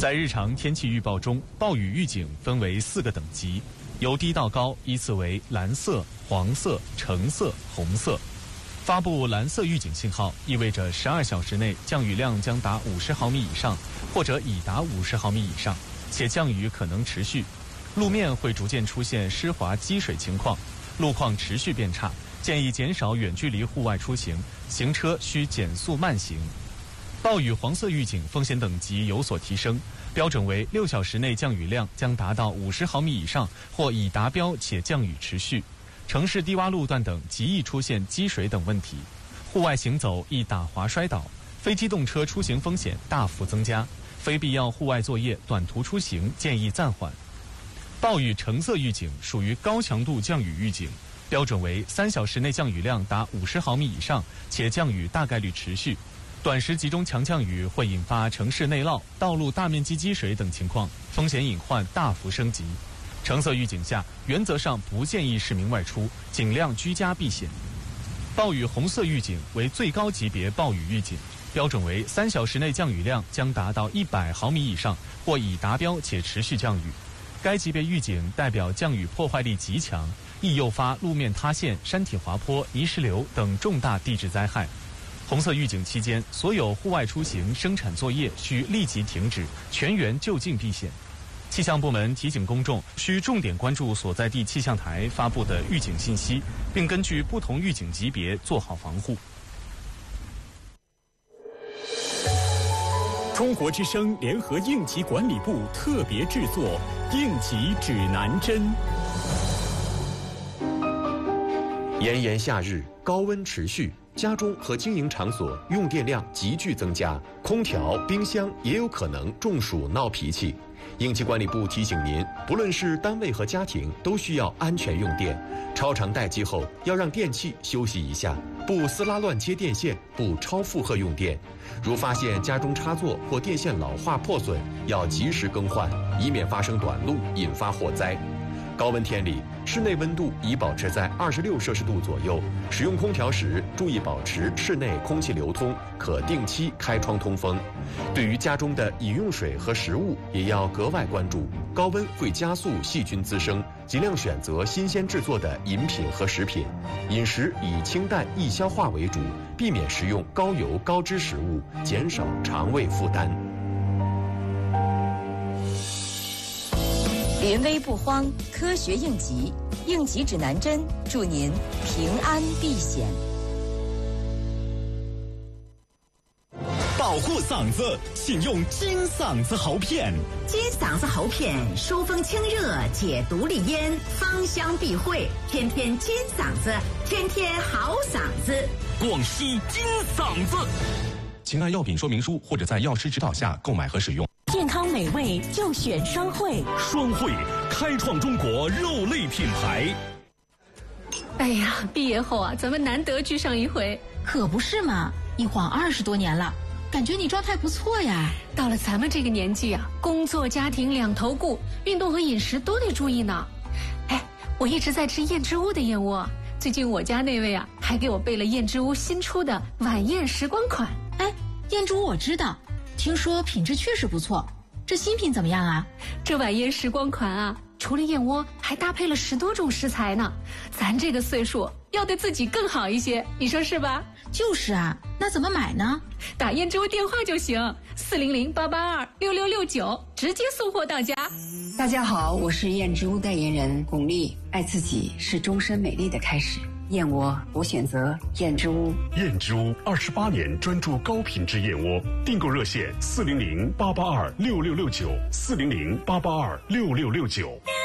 在日常天气预报中，暴雨预警分为4个等级，由低到高依次为蓝色、黄色、橙色、红色。发布蓝色预警信号意味着12小时内降雨量将达50毫米以上，或者已达50毫米以上，且降雨可能持续。路面会逐渐出现湿滑积水情况，路况持续变差，建议减少远距离户外出行，行车需减速慢行。暴雨黄色预警风险等级有所提升，标准为6小时内降雨量将达到50毫米以上，或已达标且降雨持续。城市低洼路段等极易出现积水等问题，户外行走易打滑摔倒，非机动车出行风险大幅增加，非必要户外作业、短途出行建议暂缓。暴雨橙色预警属于高强度降雨预警，标准为3小时内降雨量达50毫米以上，且降雨大概率持续。短时集中强降雨会引发城市内涝、道路大面积积水等情况，风险隐患大幅升级。橙色预警下，原则上不建议市民外出，尽量居家避险。暴雨红色预警为最高级别暴雨预警，标准为3小时内降雨量将达到100毫米以上，或已达标且持续降雨。该级别预警代表降雨破坏力极强，易诱发路面塌陷、山体滑坡、泥石流等重大地质灾害。红色预警期间，所有户外出行、生产作业需立即停止，全员就近避险。气象部门提醒公众，需重点关注所在地气象台发布的预警信息，并根据不同预警级别做好防护。 中国之声联合应急管理部特别制作《应急指南针》。 炎炎夏日，高温持续，家中和经营场所用电量急剧增加，空调、冰箱也有可能中暑闹脾气。应急管理部提醒您，不论是单位和家庭，都需要安全用电。超长待机后，要让电器休息一下，不撕拉乱接电线，不超负荷用电。如发现家中插座或电线老化破损，要及时更换，以免发生短路，引发火灾。高温天里，室内温度宜保持在26摄氏度左右。使用空调时，注意保持室内空气流通，可定期开窗通风。对于家中的饮用水和食物，也要格外关注，高温会加速细菌滋生，尽量选择新鲜制作的饮品和食品。饮食以清淡易消化为主，避免食用高油高脂食物，减少肠胃负担。 临危不慌，科学应急，应急指南针，祝您平安避险。 保护嗓子，请用金嗓子喉片。 金嗓子喉片疏风清热，解毒利咽，芳香避秽，天天金嗓子，天天好嗓子。 广西金嗓子， 请按药品说明书或者在药师指导下购买和使用。 健康美味就选双汇， 双汇开创中国肉类品牌。 哎呀，毕业后啊，咱们难得聚上一回。 可不是嘛，一晃20多年了，感觉你状态不错呀。 到了咱们这个年纪啊，工作家庭两头顾，运动和饮食都得注意呢。哎，我一直在吃燕之屋的燕窝，最近我家那位啊，还给我备了燕之屋新出的晚宴时光款。 哎，燕之屋我知道，听说品质确实不错，这新品怎么样啊？ 这晚宴时光款啊，除了燕窝，还搭配了10多种食材呢。咱这个岁数要对自己更好一些，你说是吧？ 就是啊，那怎么买呢？ 打燕之屋电话就行，400-882-6669，直接送货到家。 大家好，我是燕之屋代言人巩俐。爱自己是终身美丽的开始。燕窝，我选择燕之屋。 燕之屋28年专注高品质燕窝，订购热线400-882-6669，400-882-6669。